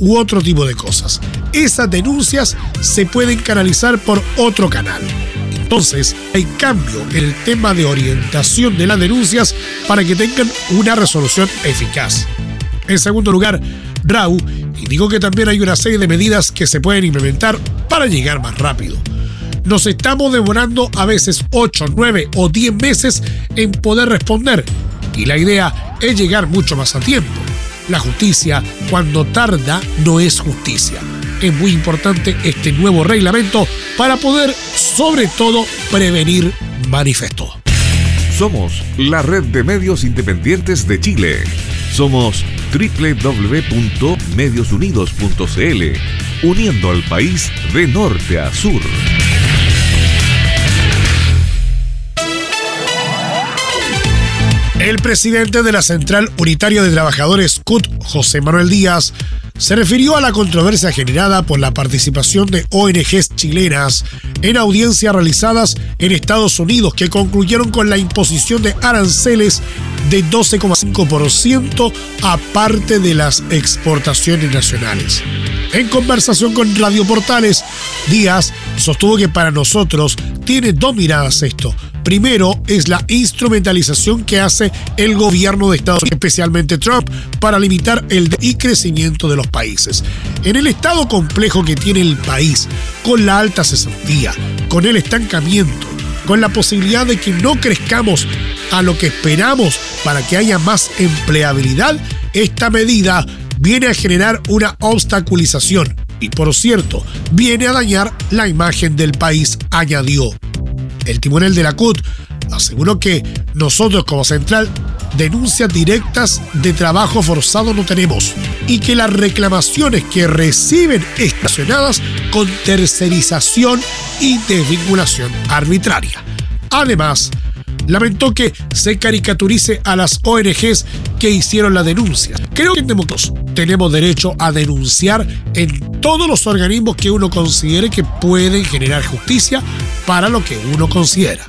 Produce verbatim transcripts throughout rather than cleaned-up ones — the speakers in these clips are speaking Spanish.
u otro tipo de cosas. Esas denuncias se pueden canalizar por otro canal. Entonces, hay cambio en el tema de orientación de las denuncias para que tengan una resolución eficaz. En segundo lugar, Rau indicó que también hay una serie de medidas que se pueden implementar para llegar más rápido. Nos estamos demorando a veces ocho, nueve o diez meses en poder responder y la idea es llegar mucho más a tiempo. La justicia, cuando tarda, no es justicia. Es muy importante este nuevo reglamento para poder, sobre todo, prevenir, manifestó. Somos la red de medios independientes de Chile. Somos doble u doble u doble u punto medios unidos punto c l, uniendo al país de norte a sur. El presidente de la Central Unitaria de Trabajadores C U T, José Manuel Díaz, se refirió a la controversia generada por la participación de O N Ges chilenas en audiencias realizadas en Estados Unidos que concluyeron con la imposición de aranceles de doce coma cinco por ciento aparte de las exportaciones nacionales. En conversación con Radio Portales, Díaz sostuvo que para nosotros tiene dos miradas esto. Primero es la instrumentalización que hace el gobierno de Estados Unidos, especialmente Trump, para limitar el y crecimiento de los países. En el estado complejo que tiene el país, con la alta cesantía, con el estancamiento, con la posibilidad de que no crezcamos a lo que esperamos para que haya más empleabilidad, esta medida viene a generar una obstaculización y, por cierto, viene a dañar la imagen del país, añadió. El timonel de la C U T aseguró que nosotros como central denuncias directas de trabajo forzado no tenemos y que las reclamaciones que reciben estacionadas con tercerización y desvinculación arbitraria. Además, lamentó que se caricaturice a las O N Ges que hicieron la denuncia. Creo que en democracia tenemos derecho a denunciar en todos los organismos que uno considere que pueden generar justicia para lo que uno considera.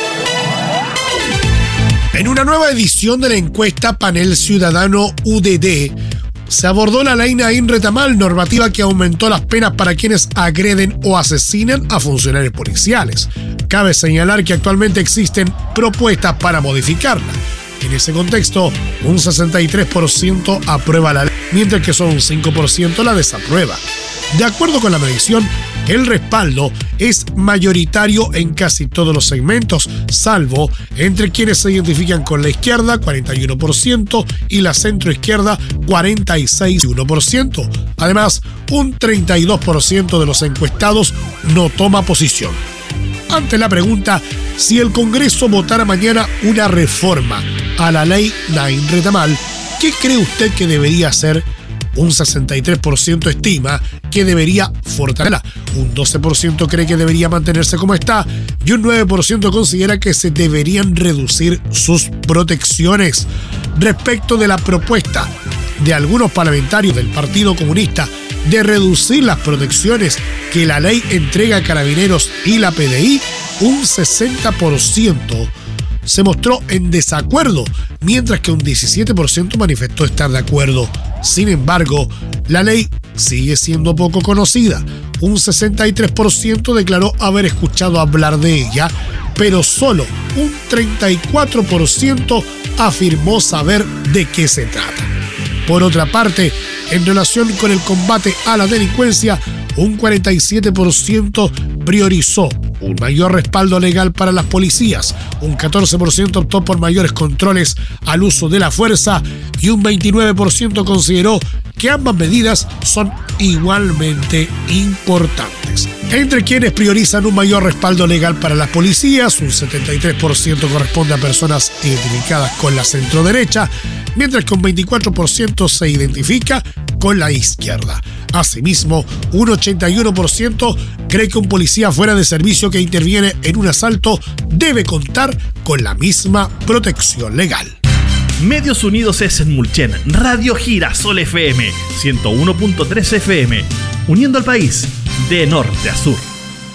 En una nueva edición de la encuesta Panel Ciudadano U D D, se abordó la ley Naín Retamal, normativa que aumentó las penas para quienes agreden o asesinan a funcionarios policiales. Cabe señalar que actualmente existen propuestas para modificarla. En ese contexto, un sesenta y tres por ciento aprueba la ley, mientras que solo un cinco por ciento la desaprueba. De acuerdo con la medición, el respaldo es mayoritario en casi todos los segmentos, salvo entre quienes se identifican con la izquierda, cuarenta y uno por ciento, y la centroizquierda, cuarenta y seis coma uno por ciento. Además, un treinta y dos por ciento de los encuestados no toma posición. Ante la pregunta si el Congreso votara mañana una reforma a la ley Naín Retamal, ¿qué cree usted que debería hacer? Un sesenta y tres por ciento estima que debería fortalecerla, un doce por ciento cree que debería mantenerse como está y un nueve por ciento considera que se deberían reducir sus protecciones. Respecto de la propuesta de algunos parlamentarios del Partido Comunista de reducir las protecciones que la ley entrega a Carabineros y la P D I, un sesenta por ciento se mostró en desacuerdo, mientras que un diecisiete por ciento manifestó estar de acuerdo. Sin embargo, la ley sigue siendo poco conocida. Un sesenta y tres por ciento declaró haber escuchado hablar de ella, pero solo un treinta y cuatro por ciento afirmó saber de qué se trata. Por otra parte, en relación con el combate a la delincuencia, un cuarenta y siete por ciento priorizó un mayor respaldo legal para las policías, un catorce por ciento optó por mayores controles al uso de la fuerza y un veintinueve por ciento consideró que ambas medidas son igualmente importantes. Entre quienes priorizan un mayor respaldo legal para las policías, un setenta y tres por ciento corresponde a personas identificadas con la centroderecha, mientras que un veinticuatro por ciento se identifica con la izquierda. Asimismo, un ochenta y uno por ciento cree que un policía fuera de servicio que interviene en un asalto debe contar con la misma protección legal. Medios Unidos es en Mulchen, Radio Girasol F M, ciento uno punto tres F M, uniendo al país de norte a sur.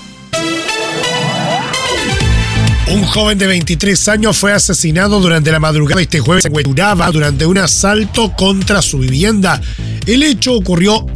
Un joven de veintitrés años fue asesinado durante la madrugada de este jueves en Huechuraba durante un asalto contra su vivienda. El hecho ocurrió